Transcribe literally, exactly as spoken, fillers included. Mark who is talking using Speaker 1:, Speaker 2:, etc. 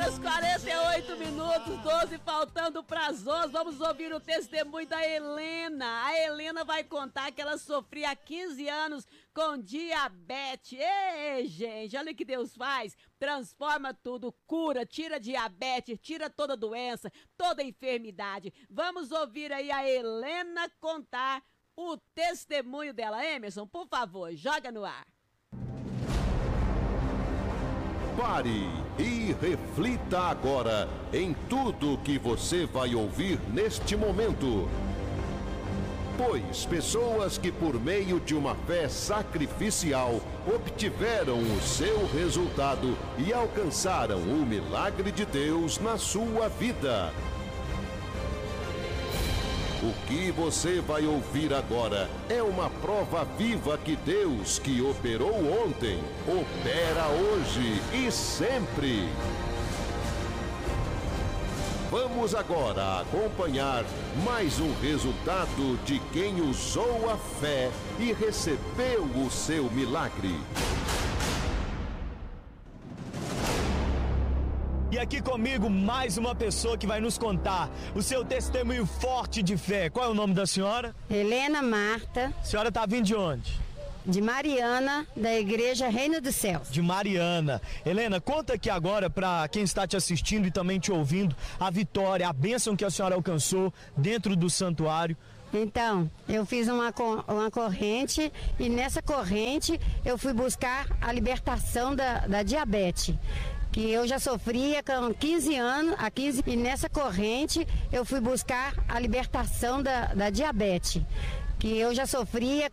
Speaker 1: horas quarenta e oito minutos, doze faltando para as onze. Vamos ouvir o testemunho da Helena. A Helena vai contar que ela sofria há quinze anos com diabetes. Ei, gente, olha o que Deus faz. Transforma tudo, cura, tira diabetes, tira toda doença, toda enfermidade. Vamos ouvir aí a Helena contar o testemunho dela. Emerson, por favor, joga no ar.
Speaker 2: Pare e reflita agora em tudo que você vai ouvir neste momento. Pois pessoas que por meio de uma fé sacrificial obtiveram o seu resultado e alcançaram o milagre de Deus na sua vida. O que você vai ouvir agora é uma prova viva que Deus, que operou ontem, opera hoje e sempre. Vamos agora acompanhar mais um resultado de quem usou a fé e recebeu o seu milagre.
Speaker 3: E aqui comigo mais uma pessoa que vai nos contar o seu testemunho forte de fé. Qual é o nome da senhora?
Speaker 4: Helena Marta.
Speaker 3: A senhora está vindo de onde?
Speaker 4: De Mariana, da Igreja Reino dos Céus.
Speaker 3: De Mariana. Helena, conta aqui agora para quem está te assistindo e também te ouvindo a vitória, a bênção que a senhora alcançou dentro do santuário.
Speaker 4: Então, eu fiz uma, uma corrente e nessa corrente eu fui buscar a libertação da, da diabetes, que eu já sofria com quinze anos, há quinze, e nessa corrente eu fui buscar a libertação da, da diabetes, que eu já sofria